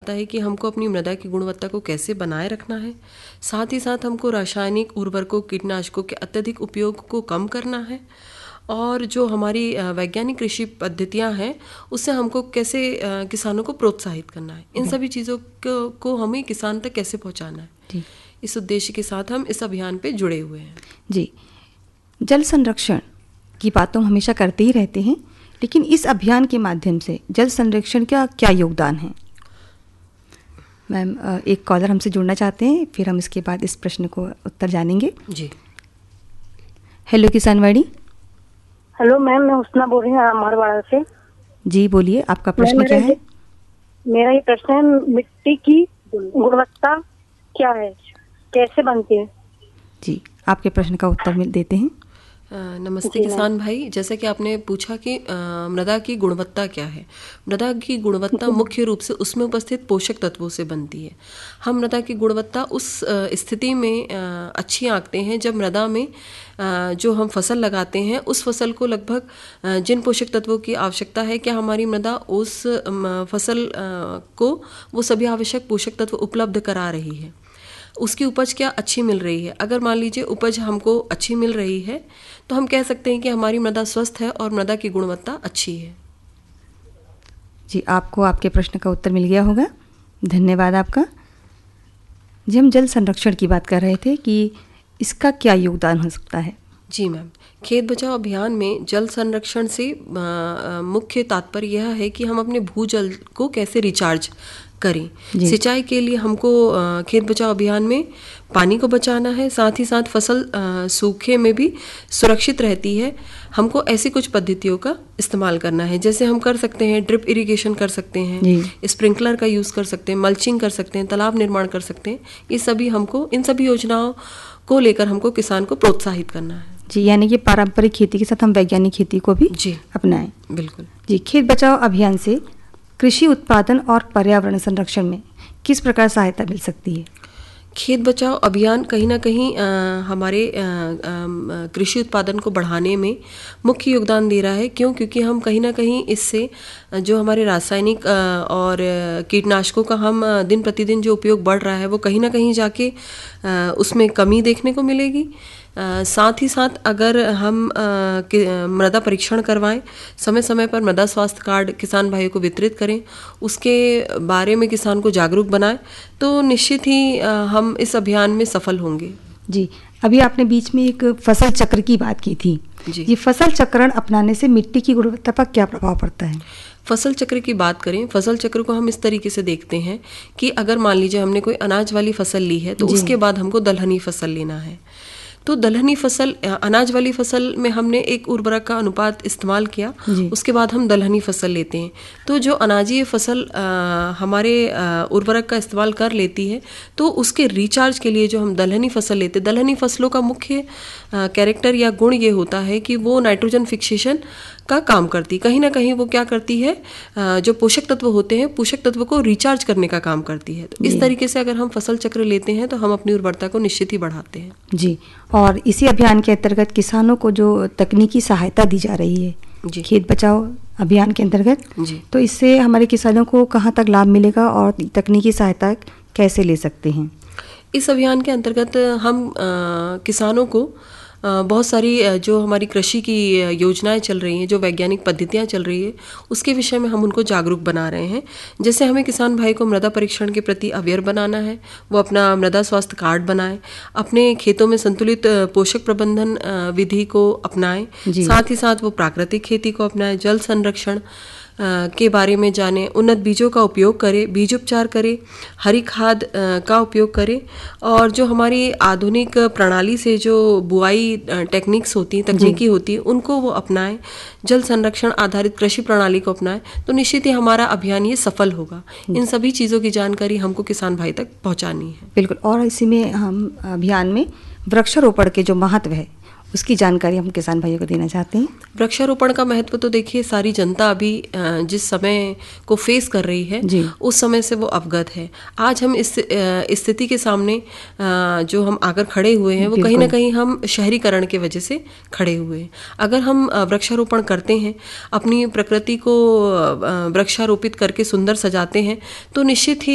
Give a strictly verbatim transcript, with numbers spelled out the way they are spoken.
बताता है कि हमको अपनी मृदा की गुणवत्ता को कैसे बनाए रखना है। साथ ही साथ हमको रासायनिक उर्वरकों, कीटनाशकों के अत्यधिक उपयोग को कम करना है और जो हमारी वैज्ञानिक कृषि पद्धतियां हैं उससे हमको कैसे किसानों को प्रोत्साहित करना है। इन सभी चीज़ों को, को हमें किसान तक कैसे पहुंचाना है जी। इस उद्देश्य के साथ हम इस अभियान पे जुड़े हुए हैं जी। जल संरक्षण की बात तो हम हमेशा करते ही रहते हैं, लेकिन इस अभियान के माध्यम से जल संरक्षण का क्या योगदान है? मैम, एक कॉलर हमसे जुड़ना चाहते हैं, फिर हम इसके बाद इस प्रश्न को उत्तर जानेंगे जी। हेलो किसानवाड़ी। हेलो मैम, मैं उस्ना बोल रही हूँ अमरवाड़ा से। जी बोलिए, आपका प्रश्न क्या है? मेरा ये प्रश्न है, मिट्टी की गुणवत्ता क्या है, कैसे बनती है? जी, आपके प्रश्न का उत्तर देते हैं। नमस्ते किसान भाई, जैसा कि आपने पूछा कि मृदा की गुणवत्ता क्या है। मृदा की गुणवत्ता मुख्य रूप से उसमें उपस्थित पोषक तत्वों से बनती है। हम मृदा की गुणवत्ता उस स्थिति में अच्छी आंकते हैं जब मृदा में जो हम फसल लगाते हैं उस फसल को लगभग जिन पोषक तत्वों की आवश्यकता है, क्या हमारी मृदा उस फसल को वो सभी आवश्यक पोषक तत्व उपलब्ध करा रही है, उसकी उपज क्या अच्छी मिल रही है। अगर मान लीजिए उपज हमको अच्छी मिल रही है तो हम कह सकते हैं कि हमारी मृदा स्वस्थ है और मृदा की गुणवत्ता अच्छी है। जी, आपको आपके प्रश्न का उत्तर मिल गया होगा, धन्यवाद आपका। जी, हम जल संरक्षण की बात कर रहे थे कि इसका क्या योगदान हो सकता है? जी मैम, खेत बचाओ अभियान में जल संरक्षण से मुख्य तात्पर्य यह है कि हम अपने भूजल को कैसे रिचार्ज करें। सिंचाई के लिए हमको खेत बचाओ अभियान में पानी को बचाना है, साथ ही साथ फसल सूखे में भी सुरक्षित रहती है। हमको ऐसी कुछ पद्धतियों का इस्तेमाल करना है, जैसे हम कर सकते हैं ड्रिप इरिगेशन कर सकते हैं, स्प्रिंकलर का यूज़ कर सकते हैं, मल्चिंग कर सकते हैं, तालाब निर्माण कर सकते हैं। ये सभी हमको इन सभी योजनाओं को लेकर हमको किसान को प्रोत्साहित करना है जी। यानी कि पारंपरिक खेती के साथ हम वैज्ञानिक खेती को भी जी अपनाएं। बिल्कुल जी। खेत बचाओ अभियान से कृषि उत्पादन और पर्यावरण संरक्षण में किस प्रकार सहायता मिल सकती है? खेत बचाओ अभियान कहीं ना कहीं आ, हमारे आ, आ, कृषि उत्पादन को बढ़ाने में मुख्य योगदान दे रहा है। क्यों? क्योंकि हम कहीं ना कहीं इससे जो हमारे रासायनिक और कीटनाशकों का हम दिन प्रतिदिन जो उपयोग बढ़ रहा है वो कहीं ना कहीं जाके आ, उसमें कमी देखने को मिलेगी। आ, साथ ही साथ अगर हम मृदा परीक्षण करवाएं, समय समय पर मृदा स्वास्थ्य कार्ड किसान भाइयों को वितरित करें, उसके बारे में किसान को जागरूक बनाएं, तो निश्चित ही आ, हम इस अभियान में सफल होंगे जी। अभी आपने बीच में एक फसल चक्र की बात की थी जी। ये फसल चक्रण अपनाने से मिट्टी की गुणवत्ता पर क्या प्रभाव पड़ता है? फसल चक्र की बात करें, फसल चक्र को हम इस तरीके से देखते हैं कि अगर मान लीजिए हमने कोई अनाज वाली फसल ली है तो उसके बाद हमको दलहनी फसल लेना है। तो दलहनी फसल, अनाज वाली फसल में हमने एक उर्वरक का अनुपात इस्तेमाल किया, उसके बाद हम दलहनी फसल लेते हैं। तो जो अनाजीय फसल आ, हमारे उर्वरक का इस्तेमाल कर लेती है तो उसके रिचार्ज के लिए जो हम दलहनी फसल लेते हैं, दलहनी फसलों का मुख्य कैरेक्टर या गुण ये होता है कि वो नाइट्रोजन फिक्सेशन का काम करती, कहीं ना कहीं वो क्या करती है, जो पोषक तत्व होते हैं पोषक तत्व को रिचार्ज करने का काम करती है। तो इस तरीके से अगर हम फसल चक्र लेते हैं तो हम अपनी उर्वरता को निश्चित ही बढ़ाते हैं जी। और इसी अभियान के अंतर्गत किसानों को जो तकनीकी सहायता दी जा रही है जी। खेत बचाओ अभियान के अंतर्गत जी। तो इससे हमारे किसानों को कहाँ तक लाभ मिलेगा और तकनीकी सहायता कैसे ले सकते हैं? इस अभियान के अंतर्गत हम आ, किसानों को बहुत सारी जो हमारी कृषि की योजनाएं चल रही हैं, जो वैज्ञानिक पद्धतियां चल रही है, उसके विषय में हम उनको जागरूक बना रहे हैं। जैसे हमें किसान भाई को मृदा परीक्षण के प्रति अवेयर बनाना है, वो अपना मृदा स्वास्थ्य कार्ड बनाएं, अपने खेतों में संतुलित पोषक प्रबंधन विधि को अपनाएं, साथ ही साथ वो प्राकृतिक खेती को अपनाएं, जल संरक्षण के बारे में जाने, उन्नत बीजों का उपयोग करें, बीजोपचार करें, हरी खाद का उपयोग करें और जो हमारी आधुनिक प्रणाली से जो बुआई टेक्निक्स होती हैं, तकनीकी होती है, उनको वो अपनाएं, जल संरक्षण आधारित कृषि प्रणाली को अपनाएं, तो निश्चित ही हमारा अभियान ये सफल होगा। इन सभी चीज़ों की जानकारी हमको किसान भाई तक पहुँचानी है। बिल्कुल। और इसी में हम अभियान में वृक्षारोपण के जो महत्व है उसकी जानकारी हम किसान भाइयों को देना चाहते हैं। वृक्षारोपण का महत्व तो देखिए सारी जनता अभी जिस समय को फेस कर रही है उस समय से वो अवगत है। आज हम इस स्थिति के सामने जो हम आकर खड़े हुए हैं वो कहीं ना कहीं हम शहरीकरण के वजह से खड़े हुए हैं। अगर हम वृक्षारोपण करते हैं, अपनी प्रकृति को वृक्षारोपित करके सुंदर सजाते हैं, तो निश्चित ही